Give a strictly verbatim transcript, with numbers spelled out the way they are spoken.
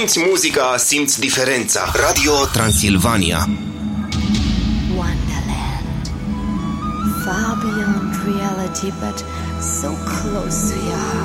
simți muzica, simți diferența. Radio Transilvania. Wonderland. Far beyond reality, but so close to your heart.